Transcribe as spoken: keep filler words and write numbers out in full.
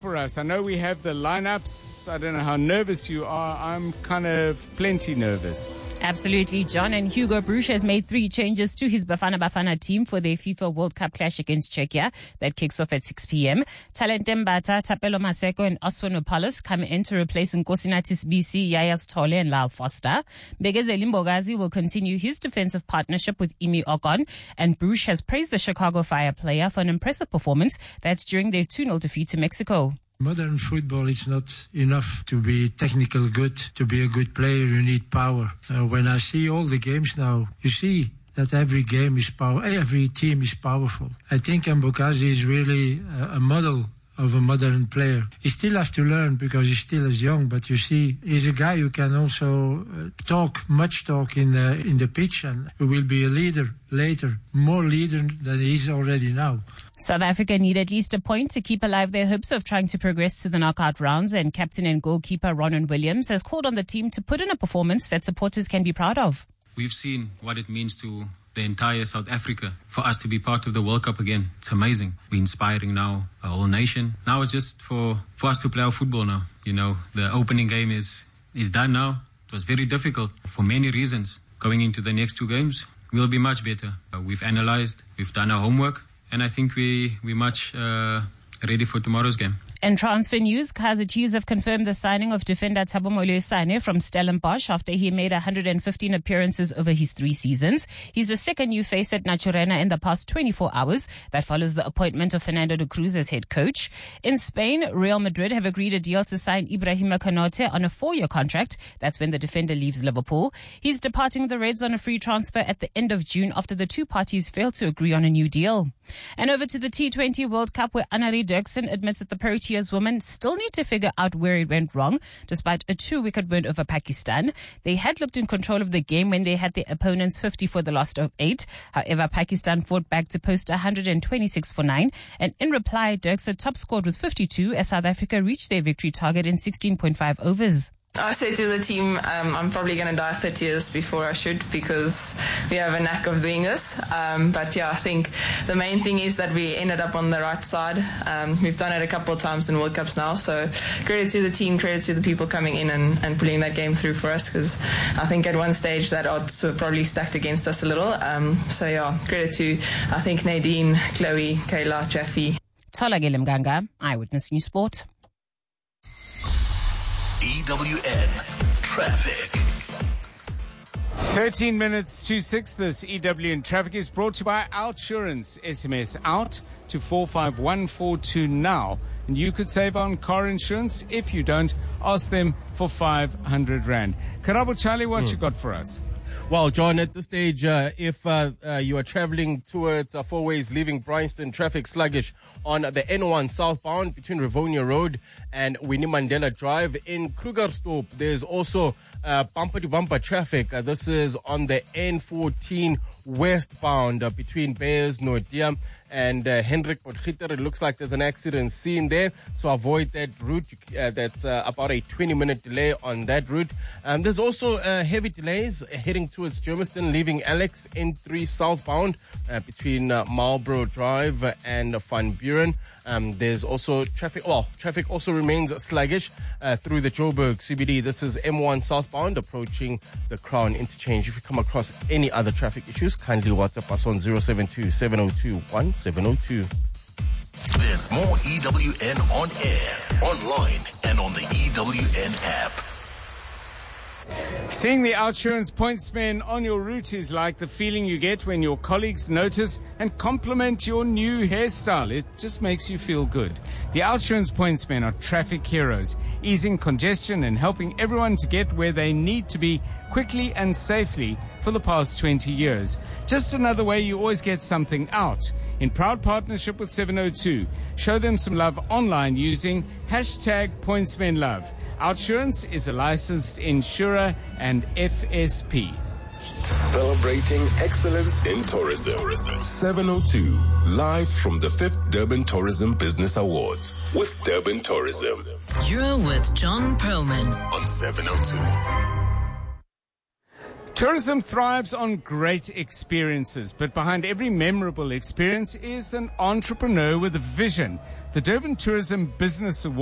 For us, I know we have the lineups. I don't know how nervous you are. I'm kind of plenty nervous. Absolutely, John. And Hugo Broos has made three changes to his Bafana Bafana team for their FIFA World Cup clash against Czechia. That kicks off at six p.m. Talent Mbata, Tapelo Maseko and Oswin Opalis come in to replace Nkosinathi B C, Yayas Tole and Lyle Foster. Begezeli Mbogazi will continue his defensive partnership with Imi Okon. And Broos has praised the Chicago Fire player for an impressive performance. That's during their two nil defeat to Mexico. Modern football, it's not enough to be technical good, to be a good player, you need power. Uh, when I see all the games now, you see that every game is power, every team is powerful. I think Mbogazi is really a, a model of a modern player. He still has to learn because he still is young, but you see, he's a guy who can also uh, talk, much talk in the, in the pitch, and who will be a leader later, more leader than he is already now. South Africa need at least a point to keep alive their hopes of trying to progress to the knockout rounds, and captain and goalkeeper Ronan Williams has called on the team to put in a performance that supporters can be proud of. We've seen what it means to the entire South Africa for us to be part of the World Cup again. It's amazing. We're inspiring now a whole nation. Now it's just for, for us to play our football now. You know, the opening game is, is done now. It was very difficult for many reasons. Going into the next two games, we'll be much better. Uh, we've analyzed, we've done our homework, and I think we, we're much uh, ready for tomorrow's game. In transfer news, Kaizer Chiefs have confirmed the signing of defender Thabo Moloi-Sane from Stellenbosch after he made one hundred fifteen appearances over his three seasons. He's the second new face at Naturena in the past twenty-four hours. That follows the appointment of Fernando de Cruz as head coach. In Spain, Real Madrid have agreed a deal to sign Ibrahima Konate on a four-year contract. That's when the defender leaves Liverpool. He's departing the Reds on a free transfer at the end of June after the two parties failed to agree on a new deal. And over to the T twenty World Cup, where Annemarie Dirksen admits that the Proteas women still need to figure out where it went wrong, despite a two-wicket win over Pakistan. They had looked in control of the game when they had their opponents fifty for the loss of eight. However, Pakistan fought back to post one hundred twenty-six for nine. And in reply, Dirksen top scored with fifty-two as South Africa reached their victory target in sixteen point five overs. I say to the team, um, I'm probably going to die thirty years before I should, because we have a knack of doing this. Um, but yeah, I think the main thing is that we ended up on the right side. Um, we've done it a couple of times in World Cups now. So credit to the team, credit to the people coming in and, and pulling that game through for us, because I think at one stage that odds were probably stacked against us a little. Um, so yeah, credit to, I think, Nadine, Chloe, Kayla, Jeffy. Tolagile Mganga, Eyewitness News Sport. E W N Traffic. thirteen minutes to six. This E W N Traffic is brought to you by Outsurance. S M S out to four five one four two now. And you could save on car insurance. If you don't, ask them for five hundred rand. Karabo Charlie, what mm. you got for us? Well, John, at this stage, uh, if uh, uh, you are traveling towards uh, four ways leaving Bryanston, traffic sluggish on the N one southbound between Rivonia Road and Winnie Mandela Drive. In Krugersdorp, there's also uh, bumper-to-bumper traffic. Uh, this is on the N fourteen westbound uh, between Beyers, Nordia and uh, Hendrik Potgieter. It looks like there's an accident scene there, so avoid that route. Uh, that's uh, about a twenty-minute delay on that route. Um, there's also uh, heavy delays heading towards Germiston, leaving Alex N three southbound uh, between uh, Marlborough Drive and uh, Van Buren. Um, there's also traffic, well, traffic also remains sluggish uh, through the Joburg C B D. This is M one southbound approaching the Crown Interchange. If you come across any other traffic issues, kindly WhatsApp us on zero seven two, seven zero two, one seven zero two. There's more E W N on air, online, and on the E W N app. Seeing the Outsurance pointsmen on your route is like the feeling you get when your colleagues notice and compliment your new hairstyle. It just makes you feel good. The Outsurance pointsmen are traffic heroes, easing congestion and helping everyone to get where they need to be quickly and safely for the past twenty years. Just another way you always get something out. In proud partnership with seven oh two, show them some love online using hashtag pointsmenlove. Outsurance is a licensed insurer and F S P. Celebrating excellence in tourism. seven oh two, live from the fifth Durban Tourism Business Awards with Durban Tourism. You're with John Perlman on seven oh two. Tourism thrives on great experiences, but behind every memorable experience is an entrepreneur with a vision. The Durban Tourism Business Award